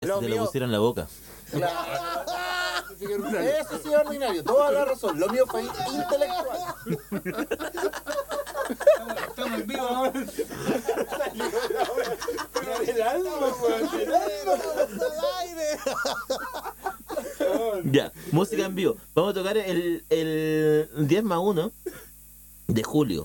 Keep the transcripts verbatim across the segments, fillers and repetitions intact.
Lo si te lo mío- pusiera en la boca. Claro. Eso sí es ordinario, toda la razón. Lo mío fue intelectual. Estamos en vivo ahora. Ya, música en vivo. Vamos a tocar el, el diez más uno de julio.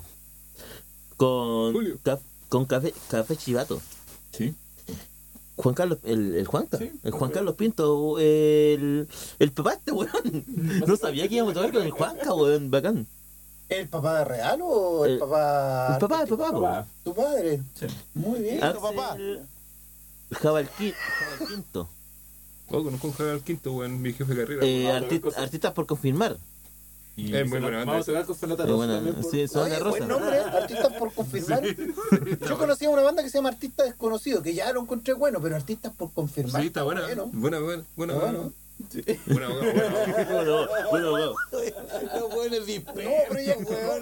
Con, Julio. caf- con café, café Chivato. Sí. Juan Carlos, el, el Juanca, Sí. el Juan Carlos Pinto, el, el papá de este weón. No sabía que íbamos a tocar con el Juanca, weón, bacán. ¿El papá de Real o el, El- papá? El papá, el papá, po. Papá. ¿Tu padre? Sí. Muy bien. Axel papá. Jabalquín, Jabalquinto. Oh, conozco a Javier Quinto, weón, mi jefe de carrera. Eh, weón. arti- artistas por confirmar. Y es muy buena banda Vamos a esa. tocar con Sonata Eh, Rosa bueno, también, por- sí, Sonata Oye, Rosa. buen nombre, ¿eh? Artistas por confirmar. Yo conocía una banda que se llama Artista Desconocido, que ya lo encontré bueno, pero Artistas por confirmar. Sí, está buena. Bueno. Buena, buena, buena, Está buena. bueno. Buena, buena, buena. Bueno, bueno, bueno. Los buenos No, dispersos, pero ya,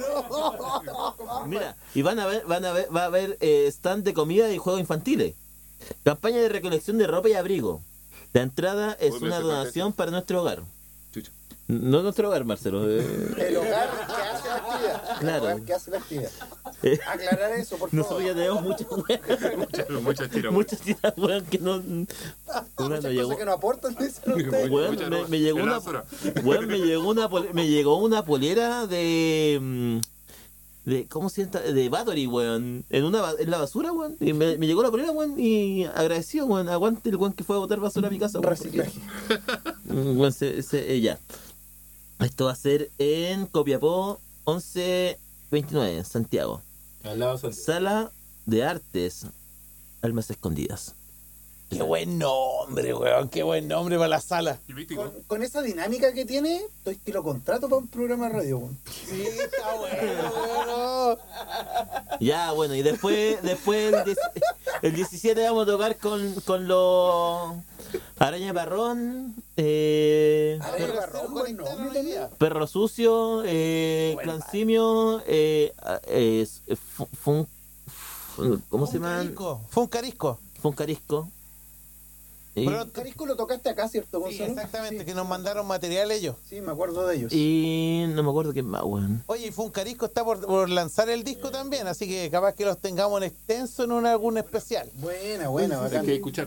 weón. Mira, y van a ver, van a ver, va a haber eh, stand de comida y juegos infantiles. Campaña de recolección de ropa y abrigo. La entrada es Uy, me una hace donación para nuestro hogar. Chucha. No nuestro hogar, Marcelo. eh. El hogar que hace la actividad. Claro. El hogar que hace la actividad. Eh, Aclarar eso, por favor. Nosotros ya tenemos muchas weas, Muchas, muchas tiras, weón. muchas tiras weón que no. Una Muchas no llegó. cosas que no aportan, dicen ustedes. Weón, Muchas me, no. me llegó En una, la basura. weón, me llegó una, pol- me llegó una polera de, mm, de, ¿cómo se llama? De Battery, weón, en una, ba- en la basura, weón, y me, me llegó la polera, weón, y agradecido, weón, aguante el weón que fue a botar basura a mi casa, weón, Reciclaje. porque, mm, weón, se, se- eh, ya. Esto va a ser en Copiapó, once veintinueve, en Santiago. Al lado son- Sala de Artes, Almas Escondidas. Qué buen nombre, weón. Qué buen nombre para la sala. Y mítico. Con, con esa dinámica que tiene, estoy que lo contrato para un programa de radio. weón. Sí, está bueno, weón. Ya, bueno, y después, después el, diez- el diecisiete vamos a tocar con, con los Araña Parrón, eh, A ver, Pero Barrón, cero buen conectaron nombre hoy día. también. Perro Sucio, eh, Buen Clan mal. Simio, eh, eh, eh, fu- fun- fun- ¿cómo se llama? Funcarisco. Funcarisco. Funcarisco. Y, Pero- Carisco lo tocaste acá, ¿cierto, Sí, Gonzalo? exactamente, Sí. que nos mandaron material ellos. Sí, me acuerdo de ellos. y no me acuerdo quién más, weón. Oye, y Funcarisco está por, por lanzar el disco también, así que capaz que los tengamos en extenso en un, algún especial. Buena, buena, Hay bacán. que escuchar.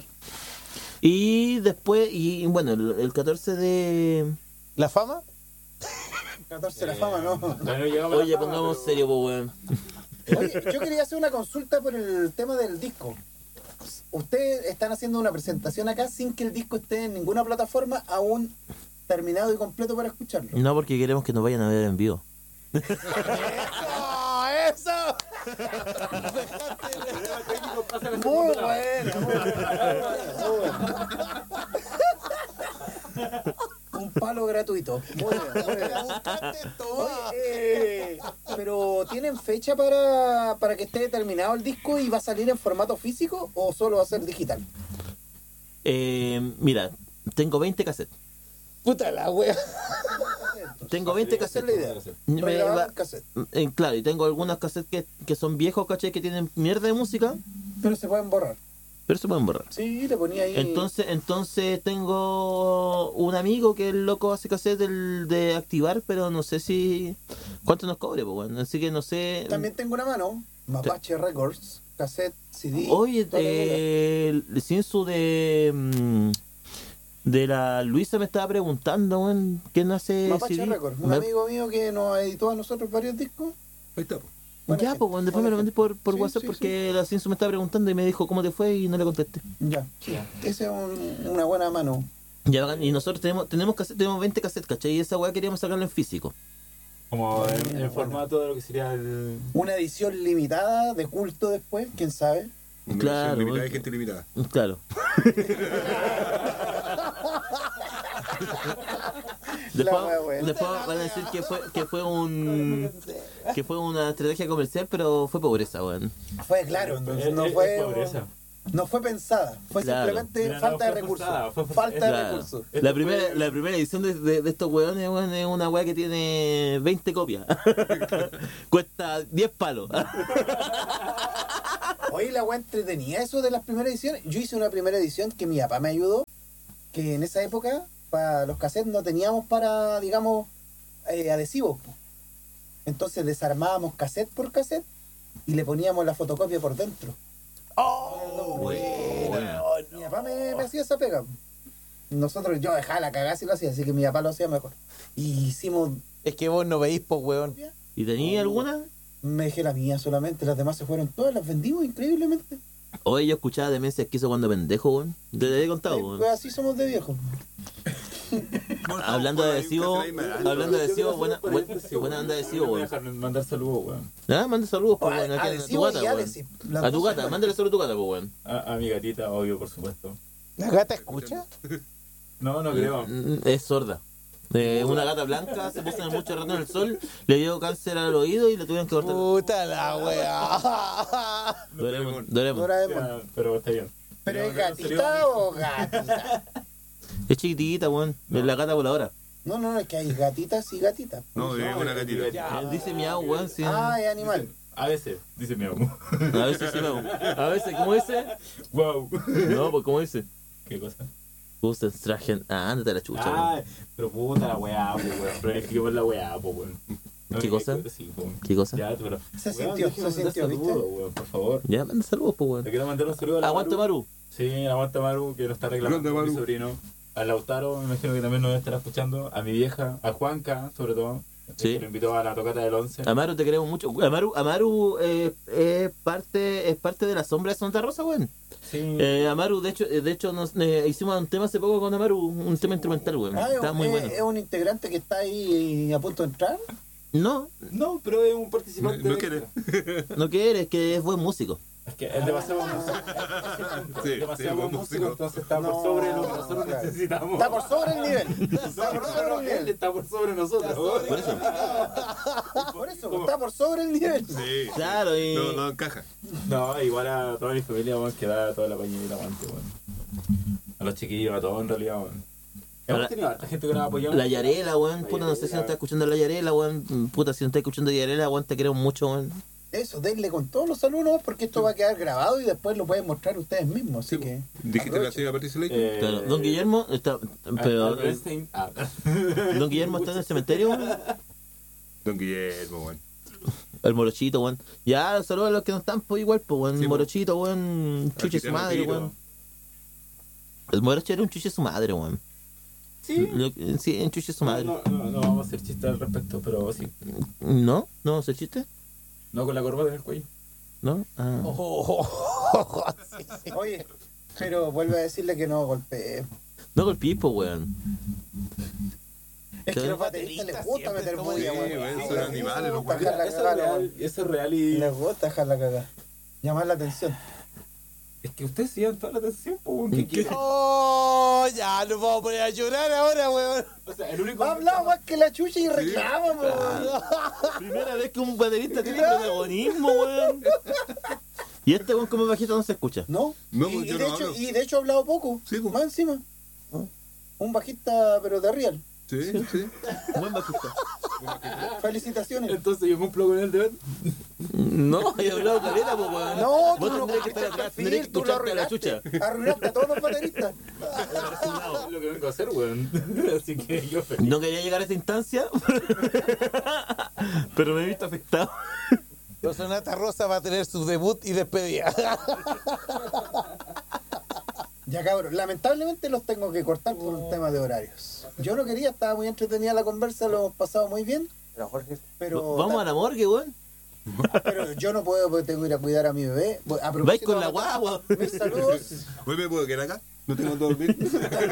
Y después, y bueno, el, el catorce de... ¿La fama? catorce la fama, ¿no? Todavía no llegamos a la Oye, fama, pongamos pero- serio, pues, weón. Oye, yo quería hacer una consulta por el tema del disco. Ustedes están haciendo una presentación acá sin que el disco esté en ninguna plataforma aún terminado y completo para escucharlo. No, porque queremos que nos vayan a ver en vivo. ¡Eso! ¡Eso! Muy buena, muy buena, muy buena. Un palo gratuito. Muy bien, muy bien. Oye, eh, pero ¿tienen fecha para, para que esté terminado el disco y va a salir en formato físico o solo va a ser digital? Eh, mira, tengo veinte cassettes. Puta la wea. Tengo veinte Esa es la cassettes. idea. Me Regrabar va- en cassette. eh, claro, y tengo algunos cassettes que, que son viejos, ¿cachai? Que tienen mierda de música, Pero se pueden borrar. pero se pueden borrar. Sí, le ponía ahí. Entonces, entonces tengo un amigo que el loco hace cassette del, de activar, pero no sé si cuánto nos cobre, pues bueno. Así que no sé. También tengo una mano, Mapache Records, cassette, C D. Oye, toda la bola. eh, el Sinsu de mm, de la Luisa me estaba preguntando, weón, ¿quién hace Mapache C D? Records, un Me- amigo mío que nos editó a nosotros varios discos. Ahí está, po. Buena ya, gente, pues, weón, después me lo buena mandé por, por Sí, WhatsApp sí, porque la Sinsu me estaba preguntando y me dijo cómo te fue y no le contesté. Ya, sí. Esa es un- una buena mano. Ya, bacán, y nosotros tenemos tenemos cassette, tenemos veinte cassettes, ¿cachai? Y esa weá queríamos sacarlo en físico. Como en, en Bueno, el formato de lo que sería el. Una edición limitada de culto después, quién sabe. Una Claro, versión limitada bueno. y gente limitada. Claro. Después, La wea buena. después van a decir que fue que fue un que fue una estrategia comercial, pero fue pobreza, weón. Fue claro, entonces Es- no es- fue es pobreza. no fue pensada, fue Claro. simplemente Mira, no falta de fue recursos. forzada, fue- Falta de Claro. recursos. La Esto primera, fue- la primera edición de, de- de estos weones, weón, es una weá que tiene veinte copias. Cuesta diez palos. Oye, la weá entretenía eso de las primeras ediciones. Yo hice una primera edición que mi papá me ayudó, que en esa época, para los cassettes no teníamos para, digamos, eh, adhesivos. po. Entonces desarmábamos cassette por cassette y le poníamos la fotocopia por dentro. ¡Oh! Bueno. Mi papá me, me hacía esa pega. Nosotros, yo dejaba la cagada si lo hacía, así que mi papá lo hacía mejor. Y hicimos, Es que vos no veís, pues, weón. ¿Y tenía alguna? me dejé la mía solamente, las demás se fueron todas, las vendimos increíblemente. Oye, yo escuchaba Demencia Esquizo cuando pendejo, weón. Te lo he contado, Eh, weón. pues así somos de viejos. Hablando de adhesivo, hablando de adhesivo, buena, Yo quiero hacer un paréntesis, buena weón. anda de adhesivo, Me voy a weón. dejar mandar saludos, weón. Ah, manda saludos, pues, A- weón. aquí A tu adhesivo gata, y weón. adhesivo, las A tu dos gata, son mándale solo a tu gata, pues, weón. A, a mi gatita, obvio, por supuesto. ¿La gata escucha? No, no creo. Mm, Es sorda. Eh, una gata blanca se puso mucho rato en el sol, le dio cáncer al oído y le tuvieron que cortar. Puta la weá. Doraemon, Doraemon. Doraemon. Ya, pero está bien. ¿Pero Le es mando un gatita saludo. o gatita? Es chiquitita, weón. Es la gata voladora. No, no, no, es que hay gatitas y gatitas. No, es una gatita. Ya. Eh, Dice miau, weón. Sí. Ah, es animal. A veces, dice mi amo. A veces sí, miau. A veces, ¿cómo dice? Wow. No, pues, ¿cómo dice? ¿Qué cosa? Usen traje. Ah, ándate a la chucha, weón. Ah, pero puta la weá, po, weón. Planifiquemos la weá, po, weón. No, ¿Qué que- cosa? Sí, po. ¿Qué cosa? Ya, pero. Se weón, sintió, déjeme se mandar sintió, ¿viste? saludos, weón, por favor. Ya, manda saludos, pues, Le weón. quiero mandar un saludo a la Aguanta, Maru. Sí, aguanta Maru, que nos está reclamando Grande, mi Maru. sobrino. A Lautaro, me imagino que también nos estará escuchando. A mi vieja, a Juanca, sobre todo. Sí. Que lo invitó a la tocata del once. Amaru, te queremos mucho. Amaru, Amaru eh, es parte es parte de la sombra de Santa Rosa, weón. Sí. Eh, Amaru, de hecho, eh, de hecho nos eh, hicimos un tema hace poco con Amaru, un tema instrumental, weón. Ah, Está es, muy es- bueno. es un integrante que está ahí a punto de entrar. No, No, pero es un participante. No- no extra. quiere. no quiere, es que es buen músico. Es que es demasiado buen músico. Sí, Es demasiado sí, buen buen músico, músico. entonces está por No, sobre lo que nosotros claro. necesitamos. Está por sobre el nivel. Está por sobre el Él nivel. está por sobre nosotros. Por eso. Por eso, está por sobre el nivel. Sí. Claro, y No, no encaja. No, igual a toda mi familia, weón, que da toda la pañita y la aguante, weón. A los chiquillos, a todos en realidad, weón. Hemos La- tenido harta gente que nos ha apoyado. la Yarela, weón. La Puta, no sé si Yarela. no está escuchando la Yarela, weón. Puta, si no está escuchando Yarela, weón, te queremos mucho, weón. Eso, denle con todos los saludos porque esto va a quedar grabado y después lo pueden mostrar ustedes mismos. Así que. Dijiste la aprovechen. señora Patricia Lake. Eh, Claro, Don Guillermo está. Pero, Albert Einstein, ah. Don Guillermo está en el cementerio, weón. Don Guillermo, weón. El morochito, weón. Ya, saludos a los que no están, pues igual, pues, weón. Sí, po. Morochito, weón. Chuche su Arquitecto, madre, weón. El morocho era un chuche su madre, weón. Sí. Lo- sí, un chuche su No, madre. no, no, no vamos a hacer chistes al respecto, pero sí. ¿No? ¿No se chiste? No con la corbata en el cuello. ¿No? Ah. Oh, sí, sí. Oye, pero vuelve a decirle que no golpee. No golpees, pues, weón. Es que Sí. a los bateristas les gusta Siempre meter como bulla, sí, weón. weón, Les son animales, los gusta weones. dejar la Eso es cagada, real, weón. eso es real y... Les gusta dejar la cagada. Llamar la atención. Es que ustedes se llevan toda la atención, po, ¿qué quieren? Oh, ya nos vamos a poner a llorar ahora, weón. O sea, el único... Va a hablar más que la chucha y reclama, weón. Primera vez que un baterista tiene protagonismo, weón. Y este weón como bajito no se escucha. No, No, y, pues y yo de no hecho, hablo. y de hecho ha hablado poco. Sí, pues. Más encima. Un bajista, pero de real. Sí, sí. Buen bajista. Felicitaciones. Entonces yo cumplo con el deber. No, he hablado caleta, pues, weón. No, tú Vos no tendrías que estar cumpliste el atrás, tendrías que perfil, tú lo escucharte a la chucha. arruinaste. Arruinaste a todos los bateristas. Es lo que vengo a hacer, weón. Así que yo feliz. No quería llegar a esta instancia, pero me he visto afectado. La Sonata Rosa va a tener su debut y despedida. Ya cabrón, lamentablemente los tengo que cortar por un tema de horarios. Yo no quería, estaba muy entretenida la conversa, lo hemos pasado muy bien. Pero, Vamos a la morgue, weón. pero yo no puedo porque tengo que ir a cuidar a mi bebé. A propósito, Vais con la guagua. Mis saludos. Hoy me puedo quedar acá. No tengo dónde dormir.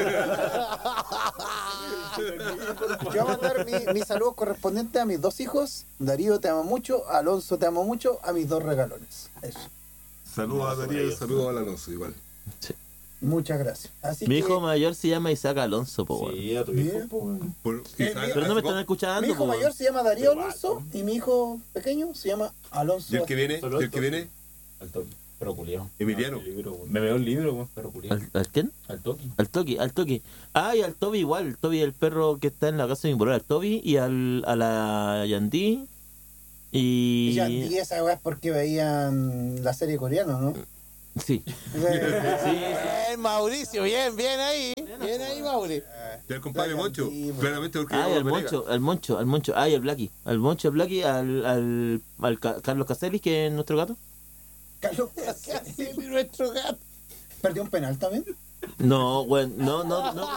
Yo voy a mandar mi- mis saludos correspondientes a mis dos hijos. Darío, te amo mucho. Alonso, te amo mucho. A mis dos regalones. Eso. Saludos a Darío, saludos a Alonso, igual. Muchas gracias. Así Mi que, hijo mayor se llama Isaac Alonso, po, weón. Sí, a tu Mira. hijo, po, weón. Por, Eh, quizás- Pero no me hace están poco- escuchando, mi hijo po, mayor weón. se llama Darío Qué Alonso guapo. y mi hijo pequeño se llama Alonso. ¿Y el que viene? Solo ¿Y el que esto. viene? Al toque. Pero culiao. Emiliano. El libro, weón. Me veo el libro, weón, pero culiao. ¿Al, al quién? Al toque. Al Toki, al Toki. Ah, y al Toby igual. El Toby, el perro que está en la casa de mi polola, al Toby y al, a la Yandí Y... Y ya, y esa weá es porque veían la serie coreana, ¿no? Sí. Bien, Mauricio, bien, bien ahí. Bien ahí, Mauri. Y el compadre Moncho, Sí, pues. claramente porque Ay, llegó al Pelega. Moncho, al Moncho, al Moncho, ay, al Blacky, al Moncho, al Blacky, al, al, al Ca- Carlos Caselli, que es nuestro gato. Carlos ¿Qué hace nuestro gato? perdió un penal también. No, bueno, no, no, no.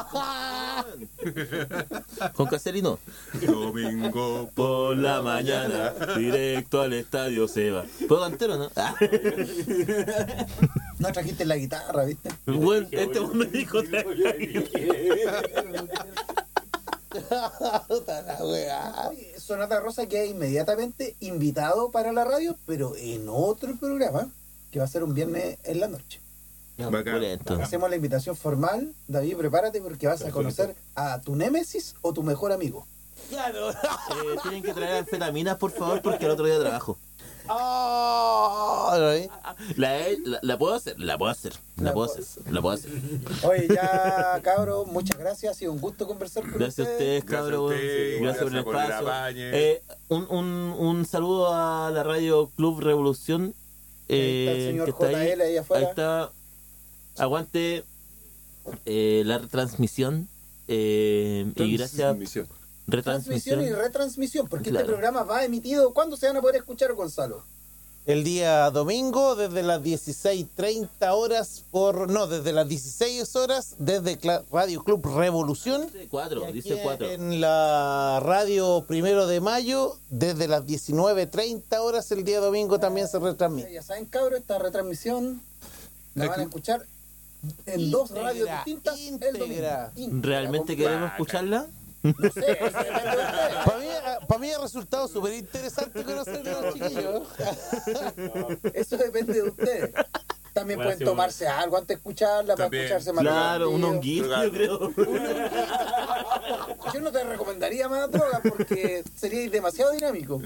Con Caselli no. Domingo Por la mañana, directo al estadio se va. ¿Puedo cantero, no? Ah. No trajiste la guitarra, ¿viste? Bueno, este me dijo otra Puta la weá. Oye, Sonata Rosa queda inmediatamente invitado para la radio, pero en otro programa que va a ser un viernes en la noche. Bacán. Pulento. Hacemos la invitación formal. David, prepárate porque vas a conocer a tu némesis o tu mejor amigo. Claro. Eh, tienen que traer anfetaminas, por favor, porque el otro día trabajo. Oh, ¿lo vi? La, he- la, la puedo hacer, la puedo hacer, la, La puedo puedo hacer, la puedo hacer. Oye, ya, cabros, muchas gracias. Ha sido un gusto conversar con Gracias a ustedes, Gracias a cabrón. usted, Gracias por el gracias por el espacio. apañe. Eh, un, un, un saludo a la radio Club Revolución. Ahí está el Eh, señor que está J L ahí ahí afuera. está. Aguante eh, la retransmisión. Eh, y gracias. Transmisión. Transmisión Retransmisión. y retransmisión, porque Claro. este programa va emitido. ¿Cuándo se van a poder escuchar, Gonzalo? El día domingo desde las dieciséis treinta horas por... No, desde las dieciséis horas desde Cla- Radio Club Revolución. Cuatro, Y aquí dice cuatro. En la radio Primero de Mayo desde las diecinueve treinta horas el día domingo también se retransmite. Ya saben, cabros, esta retransmisión la van a escuchar en dos Íntegra, radios distintas el domingo. íntegra. Íntegra, ¿Realmente completa. queremos escucharla? No sé, eso depende de ustedes. Para mí, para mí ha resultado súper interesante conocer a los chiquillos. Eso depende de ustedes. También Bueno, pueden sí, tomarse algo antes de escucharla, para También. escucharse más Claro, un tranquilo. honguito, yo creo. Yo no te recomendaría más drogas porque sería demasiado dinámico.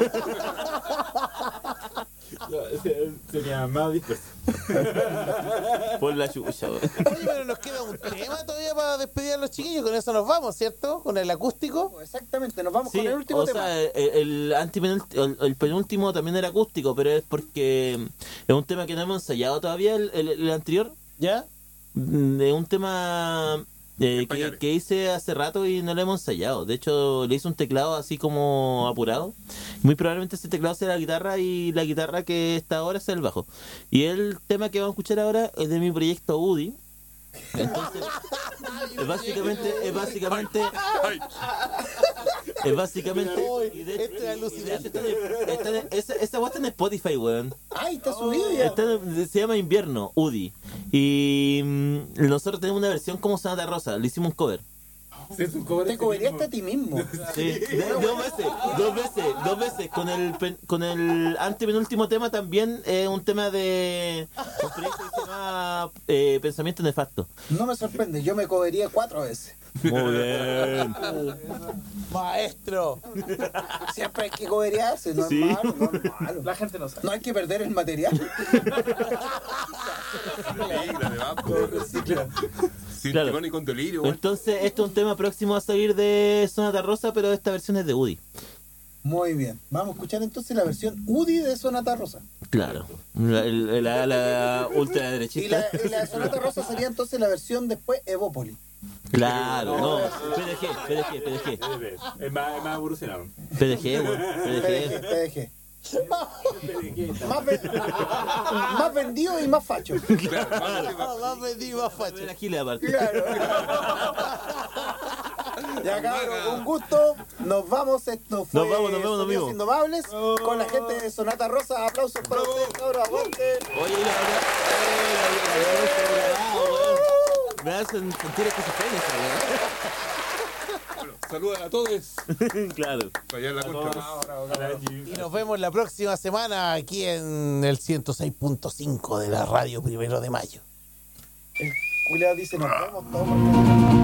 Sería más disperso. Por la chucha, weón. Oye, pero nos queda un tema todavía para despedir a los chiquillos. Con eso nos vamos, ¿cierto? Con el acústico. Exactamente, nos vamos Sí, con el último o tema. sea, el, el, antipenúltimo- el, el penúltimo también era acústico, pero es porque es un tema que no hemos ensayado todavía, el, el, el anterior. ¿Ya? Mm, Es un tema eh, que, Españoles. que hice hace rato y no lo hemos ensayado. De hecho, le hice un teclado así como apurado. Muy probablemente ese teclado sea la guitarra y la guitarra que está ahora es el bajo. Y el tema que vamos a escuchar ahora es de mi proyecto U D I. Entonces, es básicamente, es básicamente, es básicamente. y de- Esto es alucinante. Está en- está en- Esa esa guata está en Spotify, weón. Ay, está subido ya. Está en- se llama Invierno, U D I. Y mm, nosotros tenemos una versión como Sonata Rosa, le hicimos un cover. Te coberíaste a ti mismo. Sí, de- dos veces, dos veces, dos veces. Con el pen- con el antepenúltimo tema también es un tema de un proyecto que se llama eh, Pensamiento Nefasto. No me sorprende, yo me cobería cuatro veces. Muy bien. Maestro. Siempre hay que coberearse, no Sí. es malo, no es malo. La gente no sabe. No hay que perder el material. Recicla, de bajo. Sin Claro. timón y con delirio, weón. Entonces, este es un tema próximo a salir de Sonata Rosa, pero esta versión es de U D I. Muy bien, vamos a escuchar entonces la versión U D I de Sonata Rosa. Claro. La, la, la Y ultraderechista. la, y la de Sonata Rosa sería entonces la versión después Evópoli. Claro, no. P D G, P D G, P D G. Es más, es más evolucionado. P D G, weón. P D G, P D G. P D G. Más, ven- más vendido y más facho. Más vendido, más facho. La gila aparte. Claro. Ya cabrón, un gusto. Nos vamos. Esto fue Nos vamos, nos vemos, nos Sonidos vemos. Indomables con la gente de Sonata Rosa. Aplausos para ustedes, cabrón. Aguante. Oye, la verdad, eh, la- la- la- la- la- weón. Me hacen sentir esquizofrénica, Bueno, saludos a todos. weón. Claro. Para allá en la contra. Y nos vemos la próxima semana aquí en el ciento seis punto cinco de la radio Primero de Mayo. El culiao dice: nos vemos todos.